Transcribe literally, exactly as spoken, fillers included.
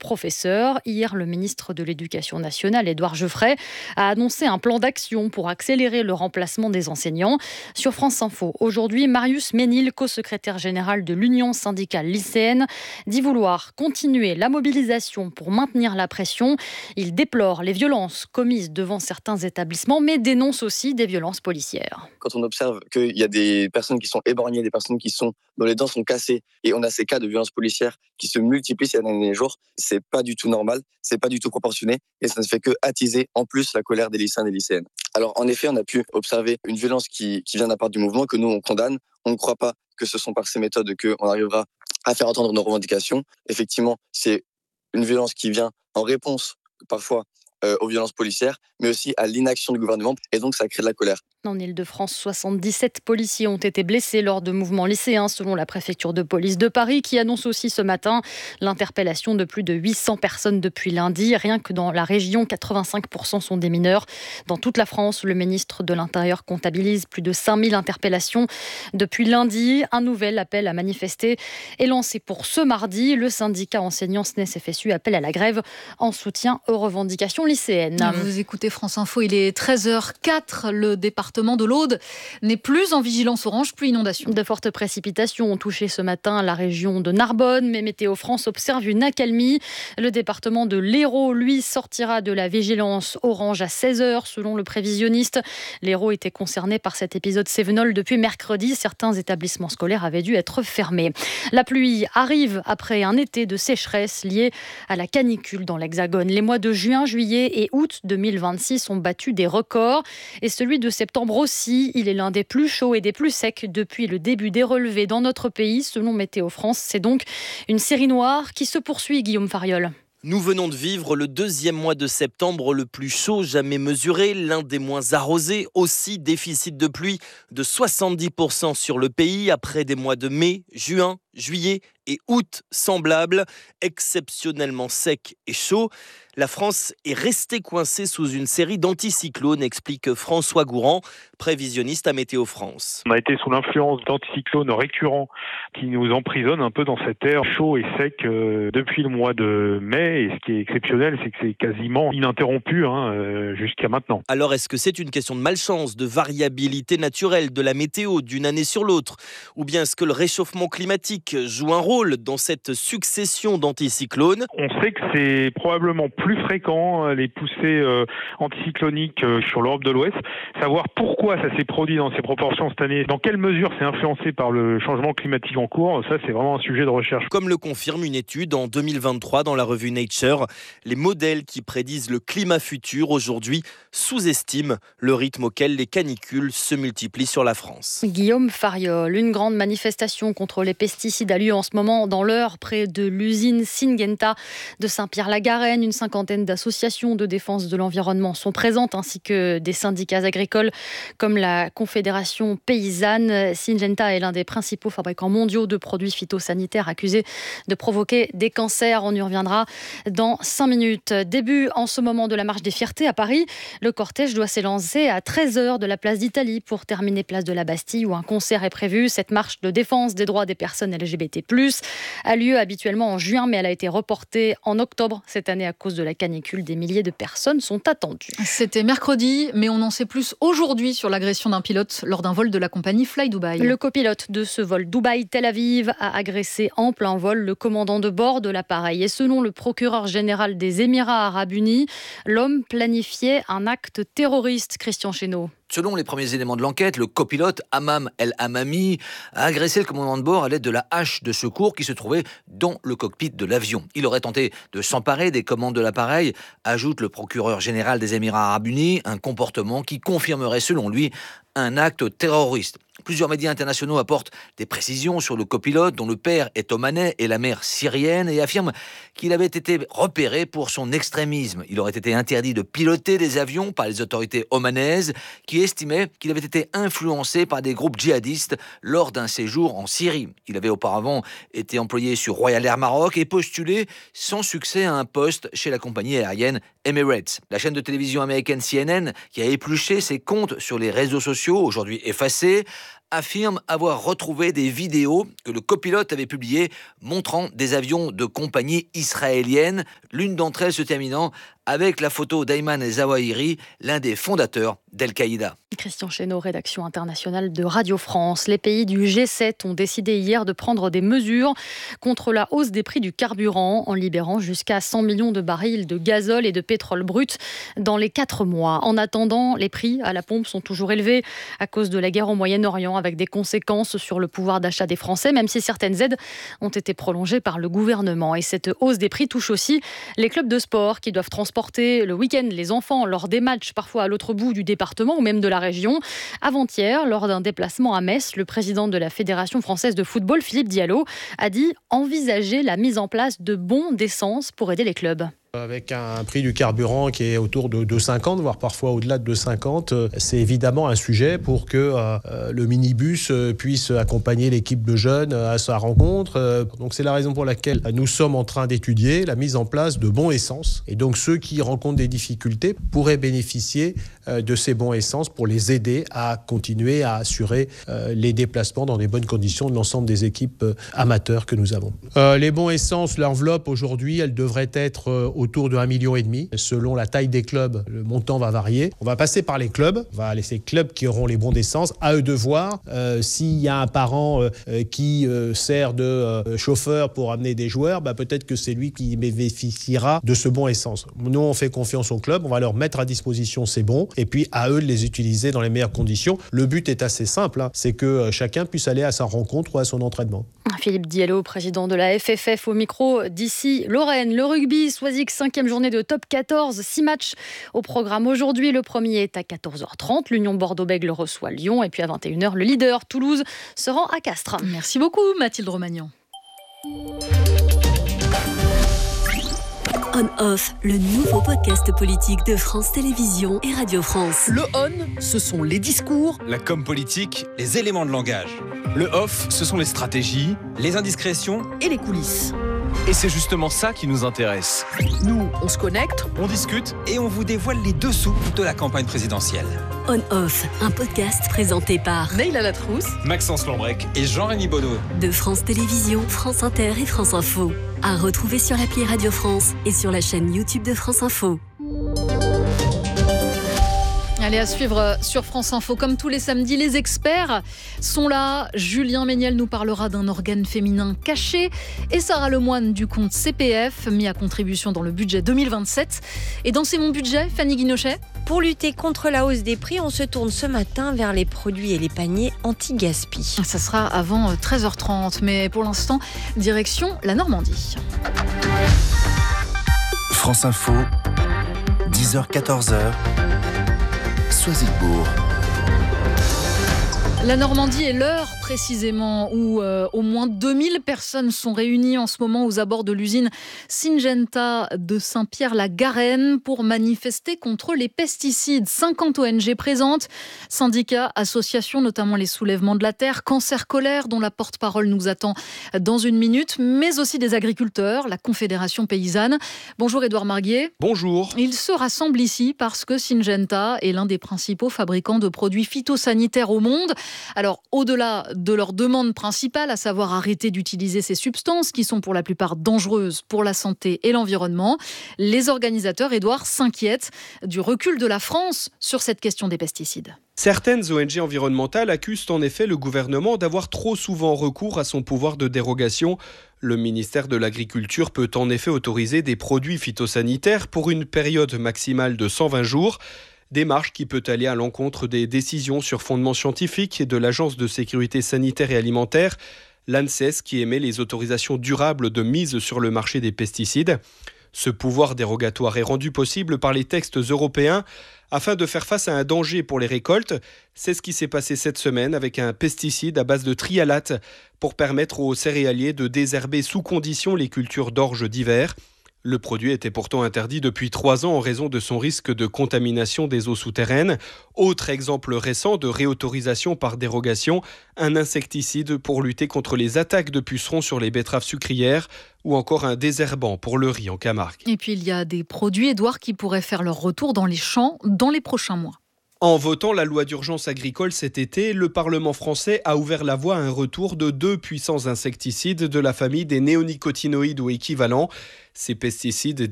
professeurs. Hier, le ministre de l'Éducation nationale, Édouard Geoffrey, a annoncé un plan d'action pour accélérer le remplacement des enseignants. Sur France Info, aujourd'hui, Marius Ménil, co-secrétaire général de l'Union syndicale lycéenne, dit vouloir continuer la mobilisation pour maintenir la pression. Il déplore les violences commises devant certains établissements, mais dénonce aussi des violences policières. Quand on observe qu'il y a des personnes qui sont éborgnées, des personnes qui sont, dont les dents sont cassées, et on a ces cas de violences policières qui se multiplient ces derniers jours, c'est pas du tout normal, c'est pas du tout proportionné, et ça ne fait que attiser en plus la colère des lycéens et des lycéennes. Alors en effet, on a pu observer une violence qui, qui vient d'un part du mouvement que nous on condamne. On ne croit pas que ce sont par ces méthodes qu'on arrivera à faire entendre nos revendications. Effectivement, c'est une violence qui vient en réponse parfois euh, aux violences policières, mais aussi à l'inaction du gouvernement, et donc ça crée de la colère. En Île-de-France, soixante-dix-sept policiers ont été blessés lors de mouvements lycéens, selon la préfecture de police de Paris, qui annonce aussi ce matin l'interpellation de plus de huit cents personnes depuis lundi. Rien que dans la région, quatre-vingt-cinq pour cent sont des mineurs. Dans toute la France, le ministre de l'Intérieur comptabilise plus de cinq mille interpellations depuis lundi. Un nouvel appel à manifester est lancé pour ce mardi. Le syndicat enseignants S N E S F S U appelle à la grève en soutien aux revendications lycéennes. Vous écoutez France Info, il est treize heures zéro quatre. Le département de l'Aude n'est plus en vigilance orange pluie inondation. De fortes précipitations ont touché ce matin la région de Narbonne, mais Météo France observe une accalmie. Le département de l'Hérault, lui, sortira de la vigilance orange à seize heures, selon le prévisionniste. L'Hérault était concerné par cet épisode cévenol depuis mercredi. Certains établissements scolaires avaient dû être fermés. La pluie arrive après un été de sécheresse lié à la canicule dans l'Hexagone. Les mois de juin, juillet et août deux mille vingt-six ont battu des records, et celui de septembre aussi. Il est l'un des plus chauds et des plus secs depuis le début des relevés dans notre pays, selon Météo France. C'est donc une série noire qui se poursuit, Guillaume Fariol. Nous venons de vivre le deuxième mois de septembre le plus chaud jamais mesuré, l'un des moins arrosés, aussi déficit de pluie de soixante-dix pour cent sur le pays après des mois de mai, juin, juillet et août semblables, exceptionnellement secs et chauds. La France est restée coincée sous une série d'anticyclones, explique François Gourand, prévisionniste à Météo France. On a été sous l'influence d'anticyclones récurrents qui nous emprisonnent un peu dans cet air chaud et sec euh, depuis le mois de mai. Et ce qui est exceptionnel, c'est que c'est quasiment ininterrompu hein, euh, jusqu'à maintenant. Alors est-ce que c'est une question de malchance, de variabilité naturelle de la météo d'une année sur l'autre ? Ou bien est-ce que le réchauffement climatique joue un rôle dans cette succession d'anticyclones ? On sait que c'est probablement plus fréquent, les poussées euh, anticycloniques euh, sur l'Europe de l'Ouest. Savoir pourquoi ça s'est produit dans ces proportions cette année, dans quelle mesure c'est influencé par le changement climatique en cours, ça c'est vraiment un sujet de recherche. Comme le confirme une étude en deux mille vingt-trois dans la revue Nature, les modèles qui prédisent le climat futur aujourd'hui sous-estiment le rythme auquel les canicules se multiplient sur la France. Guillaume Fariol, une grande manifestation contre les pesticides a lieu en ce moment dans l'Eure, près de l'usine Syngenta de Saint-Pierre-la-Garenne. Une cinquantaine d'associations de défense de l'environnement sont présentes, ainsi que des syndicats agricoles comme la Confédération paysanne. Syngenta est l'un des principaux fabricants mondiaux de produits phytosanitaires accusés de provoquer des cancers. On y reviendra dans cinq minutes. Début en ce moment de la marche des fiertés à Paris. Le cortège doit s'élancer à treize heures de la place d'Italie pour terminer place de la Bastille, où un concert est prévu. Cette marche de défense des droits des personnes L G B T plus, a lieu habituellement en juin, mais elle a été reportée en octobre cette année à cause de la canicule. Des milliers de personnes sont attendues. C'était mercredi, mais on en sait plus aujourd'hui sur l'agression d'un pilote lors d'un vol de la compagnie Fly Dubai. Le copilote de ce vol Dubaï-Tel Aviv a agressé en plein vol le commandant de bord de l'appareil. Et selon le procureur général des Émirats arabes unis, l'homme planifiait un acte terroriste. Christian Chesneau. Selon les premiers éléments de l'enquête, le copilote Hammam El Hammami a agressé le commandant de bord à l'aide de la hache de secours qui se trouvait dans le cockpit de l'avion. Il aurait tenté de s'emparer des commandes de l'appareil, ajoute le procureur général des Émirats arabes unis, un comportement qui confirmerait selon lui un acte terroriste. Plusieurs médias internationaux apportent des précisions sur le copilote dont le père est omanais et la mère syrienne et affirment qu'il avait été repéré pour son extrémisme. Il aurait été interdit de piloter des avions par les autorités omanaises qui estimaient qu'il avait été influencé par des groupes djihadistes lors d'un séjour en Syrie. Il avait auparavant été employé sur Royal Air Maroc et postulé sans succès à un poste chez la compagnie aérienne Emirates. La chaîne de télévision américaine C N N, qui a épluché ses comptes sur les réseaux sociaux, aujourd'hui effacés, affirme avoir retrouvé des vidéos que le copilote avait publiées montrant des avions de compagnie israélienne, l'une d'entre elles se terminant avec la photo d'Ayman El-Zawahiri, l'un des fondateurs d'Al-Qaïda. Christian Chesneau, rédaction internationale de Radio France. Les pays du G sept ont décidé hier de prendre des mesures contre la hausse des prix du carburant en libérant jusqu'à cent millions de barils de gazole et de pétrole brut dans les quatre mois. En attendant, les prix à la pompe sont toujours élevés à cause de la guerre au Moyen-Orient, avec des conséquences sur le pouvoir d'achat des Français, même si certaines aides ont été prolongées par le gouvernement. Et cette hausse des prix touche aussi les clubs de sport qui doivent transporter le week-end les enfants lors des matchs, parfois à l'autre bout du département ou même de la région. Avant-hier, lors d'un déplacement à Metz, le président de la Fédération française de football, Philippe Diallo, a dit envisager la mise en place de bons d'essence pour aider les clubs. Avec un prix du carburant qui est autour de deux euros cinquante, voire parfois au-delà de deux euros cinquante, c'est évidemment un sujet pour que euh, le minibus puisse accompagner l'équipe de jeunes à sa rencontre. Donc c'est la raison pour laquelle nous sommes en train d'étudier la mise en place de bons essence. Et donc ceux qui rencontrent des difficultés pourraient bénéficier euh, de ces bons essence pour les aider à continuer à assurer euh, les déplacements dans des bonnes conditions de l'ensemble des équipes euh, amateurs que nous avons. Euh, les bons essence, l'enveloppe aujourd'hui, elle devrait être euh, autour de un virgule cinq million. Selon la taille des clubs, le montant va varier. On va passer par les clubs. On va laisser les clubs qui auront les bons d'essence. À eux de voir euh, s'il y a un parent euh, qui euh, sert de euh, chauffeur pour amener des joueurs, bah, peut-être que c'est lui qui bénéficiera de ce bon essence. Nous, on fait confiance aux clubs. On va leur mettre à disposition ces bons et puis à eux de les utiliser dans les meilleures conditions. Le but est assez simple, hein, c'est que euh, chacun puisse aller à sa rencontre ou à son entraînement. Philippe Diallo, président de la F F F, au micro d'ici Lorraine. Le rugby, Soisig, cinquième journée de top quatorze, six matchs au programme aujourd'hui. Le premier est à quatorze heures trente, l'Union Bordeaux-Bègles reçoit Lyon, et puis à vingt et une heures, le leader Toulouse se rend à Castres. Merci beaucoup Mathilde Romagnan. On-Off, le nouveau podcast politique de France Télévisions et Radio France. Le on, ce sont les discours, la com politique, les éléments de langage. Le off, ce sont les stratégies, les indiscrétions et les coulisses. Et c'est justement ça qui nous intéresse. Nous, on se connecte, on discute et on vous dévoile les dessous de la campagne présidentielle. On-Off, un podcast présenté par Neila Latrousse, Maxence Lambrec et Jean-Rémy Bonneau. De France Télévisions, France Inter et France Info. À retrouver sur l'appli Radio France et sur la chaîne YouTube de France Info. Allez, à suivre sur France Info. Comme tous les samedis, les experts sont là. Julien Méniel nous parlera d'un organe féminin caché et Sarah Lemoine du compte C P F mis à contribution dans le budget deux mille vingt-sept. Et dans C'est mon budget, Fanny Guinochet. Pour lutter contre la hausse des prix, on se tourne ce matin vers les produits et les paniers anti-gaspi. Ça sera avant treize heures trente, mais pour l'instant, direction la Normandie. France Info, dix heures quatorze heures. Soisigbourg. La Normandie est l'heure précisément où euh, au moins deux mille personnes sont réunies en ce moment aux abords de l'usine Syngenta de Saint-Pierre-la-Garenne pour manifester contre les pesticides. cinquante O N G présentes, syndicats, associations, notamment les Soulèvements de la Terre, Cancer Colère, dont la porte-parole nous attend dans une minute, mais aussi des agriculteurs, la Confédération Paysanne. Bonjour Édouard Marguier. Bonjour. Ils se rassemblent ici parce que Syngenta est l'un des principaux fabricants de produits phytosanitaires au monde. Alors, au-delà de leur demande principale, à savoir arrêter d'utiliser ces substances qui sont pour la plupart dangereuses pour la santé et l'environnement, les organisateurs, Édouard, s'inquiètent du recul de la France sur cette question des pesticides. Certaines O N G environnementales accusent en effet le gouvernement d'avoir trop souvent recours à son pouvoir de dérogation. Le ministère de l'Agriculture peut en effet autoriser des produits phytosanitaires pour une période maximale de cent vingt jours. Démarche qui peut aller à l'encontre des décisions sur fondement scientifique de l'Agence de sécurité sanitaire et alimentaire, l'ANSES, qui émet les autorisations durables de mise sur le marché des pesticides. Ce pouvoir dérogatoire est rendu possible par les textes européens afin de faire face à un danger pour les récoltes. C'est ce qui s'est passé cette semaine avec un pesticide à base de trialate pour permettre aux céréaliers de désherber sous condition les cultures d'orge d'hiver. Le produit était pourtant interdit depuis trois ans en raison de son risque de contamination des eaux souterraines. Autre exemple récent de réautorisation par dérogation, un insecticide pour lutter contre les attaques de pucerons sur les betteraves sucrières ou encore un désherbant pour le riz en Camargue. Et puis il y a des produits, Édouard, qui pourraient faire leur retour dans les champs dans les prochains mois. En votant la loi d'urgence agricole cet été, le Parlement français a ouvert la voie à un retour de deux puissants insecticides de la famille des néonicotinoïdes ou équivalents. Ces pesticides